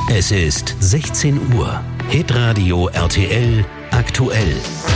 Es ist 16 Uhr. Hitradio RTL aktuell.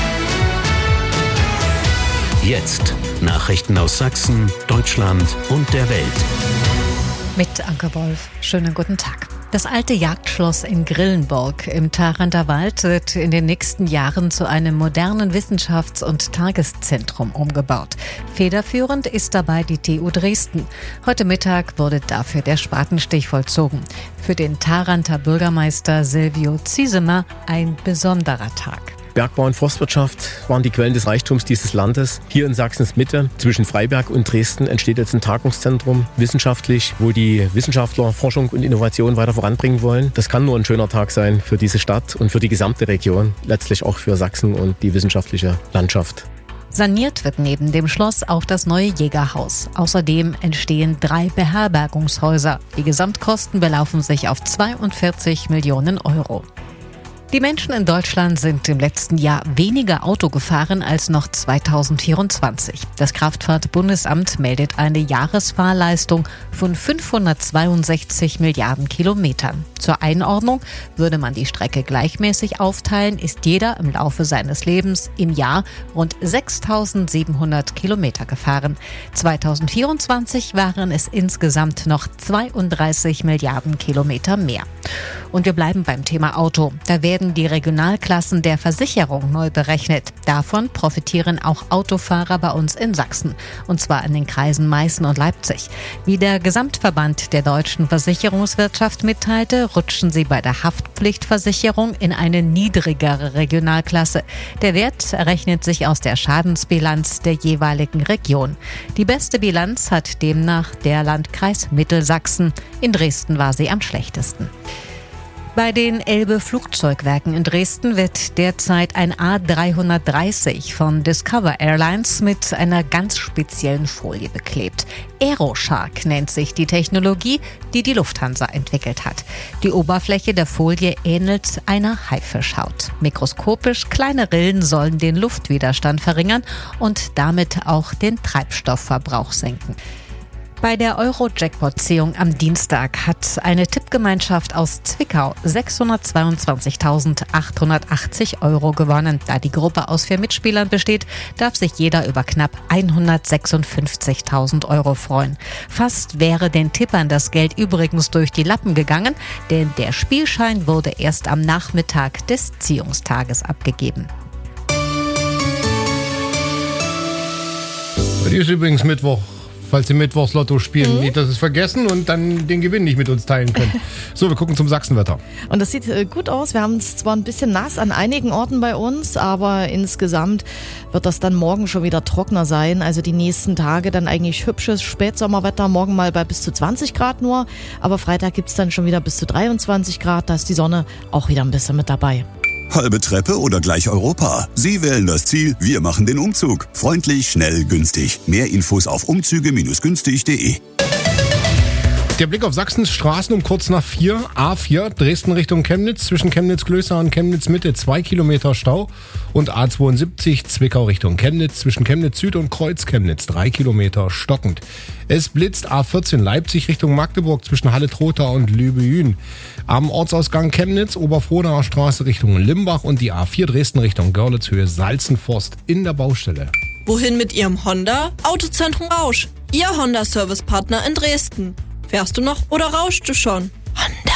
Jetzt Nachrichten aus Sachsen, Deutschland und der Welt. Mit Anke Wolf. Schönen guten Tag. Das alte Jagdschloss in Grillenburg im Tharanter Wald wird in den nächsten Jahren zu einem modernen Wissenschafts- und Tageszentrum umgebaut. Federführend ist dabei die TU Dresden. Heute Mittag wurde dafür der Spatenstich vollzogen. Für den Tharanter Bürgermeister Silvio Ziesemer ein besonderer Tag. Bergbau und Forstwirtschaft waren die Quellen des Reichtums dieses Landes. Hier in Sachsens Mitte, zwischen Freiberg und Dresden, entsteht jetzt ein Tagungszentrum, wissenschaftlich, wo die Wissenschaftler Forschung und Innovation weiter voranbringen wollen. Das kann nur ein schöner Tag sein für diese Stadt und für die gesamte Region, letztlich auch für Sachsen und die wissenschaftliche Landschaft. Saniert wird neben dem Schloss auch das neue Jägerhaus. Außerdem entstehen 3 Beherbergungshäuser. Die Gesamtkosten belaufen sich auf 42 Millionen Euro. Die Menschen in Deutschland sind im letzten Jahr weniger Auto gefahren als noch 2024. Das Kraftfahrtbundesamt meldet eine Jahresfahrleistung von 562 Milliarden Kilometern. Zur Einordnung: würde man die Strecke gleichmäßig aufteilen, ist jeder im Laufe seines Lebens im Jahr rund 6.700 Kilometer gefahren. 2024 waren es insgesamt noch 32 Milliarden Kilometer mehr. Und wir bleiben beim Thema Auto. Da werden die Regionalklassen der Versicherung neu berechnet. Davon profitieren auch Autofahrer bei uns in Sachsen. Und zwar in den Kreisen Meißen und Leipzig. Wie der Gesamtverband der deutschen Versicherungswirtschaft mitteilte, rutschen sie bei der Haftpflichtversicherung in eine niedrigere Regionalklasse. Der Wert errechnet sich aus der Schadensbilanz der jeweiligen Region. Die beste Bilanz hat demnach der Landkreis Mittelsachsen. In Dresden war sie am schlechtesten. Bei den Elbe-Flugzeugwerken in Dresden wird derzeit ein A330 von Discover Airlines mit einer ganz speziellen Folie beklebt. Aeroshark nennt sich die Technologie, die die Lufthansa entwickelt hat. Die Oberfläche der Folie ähnelt einer Haifischhaut. Mikroskopisch kleine Rillen sollen den Luftwiderstand verringern und damit auch den Treibstoffverbrauch senken. Bei der Euro-Jackpot-Ziehung am Dienstag hat eine Tippgemeinschaft aus Zwickau 622.880 Euro gewonnen. Da die Gruppe aus 4 Mitspielern besteht, darf sich jeder über knapp 156.000 Euro freuen. Fast wäre den Tippern das Geld übrigens durch die Lappen gegangen, denn der Spielschein wurde erst am Nachmittag des Ziehungstages abgegeben. Heute ist übrigens Mittwoch. Falls Sie Mittwochs Lotto spielen, nicht, dass Sie es vergessen und dann den Gewinn nicht mit uns teilen können. So, wir gucken zum Sachsenwetter. Und das sieht gut aus. Wir haben es zwar ein bisschen nass an einigen Orten bei uns, aber insgesamt wird das dann morgen schon wieder trockener sein. Also die nächsten Tage dann eigentlich hübsches Spätsommerwetter. Morgen mal bei bis zu 20 Grad nur. Aber Freitag gibt es dann schon wieder bis zu 23 Grad. Da ist die Sonne auch wieder ein bisschen mit dabei. Halbe Treppe oder gleich Europa? Sie wählen das Ziel, wir machen den Umzug. Freundlich, schnell, günstig. Mehr Infos auf umzüge-günstig.de. Der Blick auf Sachsens Straßen um kurz nach 4. A4 Dresden Richtung Chemnitz, zwischen Chemnitz-Klößer und Chemnitz-Mitte 2 Kilometer Stau. Und A72 Zwickau Richtung Chemnitz, zwischen Chemnitz-Süd und Kreuz-Chemnitz 3 Kilometer stockend. Es blitzt A14 Leipzig Richtung Magdeburg zwischen Halle-Trotha und Lübehün. Am Ortsausgang Chemnitz, Oberfrohnaer Straße Richtung Limbach und die A4 Dresden Richtung Görlitz Höhe Salzenforst in der Baustelle. Wohin mit Ihrem Honda? Autozentrum Rausch, Ihr Honda-Service-Partner in Dresden. Fährst du noch oder rauschst du schon? Honda.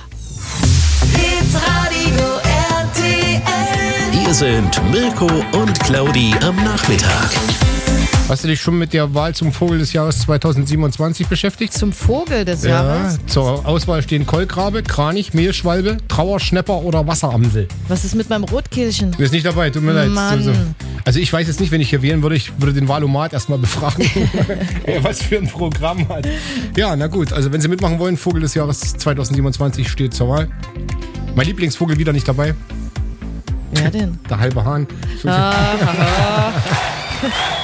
Hitradio RTL. Hier sind Mirko und Claudi am Nachmittag. Hast du dich schon mit der Wahl zum Vogel des Jahres 2027 beschäftigt? Zum Vogel des Jahres? Zur Auswahl stehen Kolkrabe, Kranich, Mehlschwalbe, Trauerschnepper oder Wasseramsel. Was ist mit meinem Rotkehlchen? Du bist nicht dabei, tut mir leid. Mann. Also ich weiß jetzt nicht, wenn ich hier wählen würde, ich würde den Wahlomat erstmal befragen, wer was für ein Programm hat. Ja, na gut, also wenn Sie mitmachen wollen, Vogel des Jahres 2027 steht zur Wahl. Mein Lieblingsvogel wieder nicht dabei. Wer denn? Der halbe Hahn. So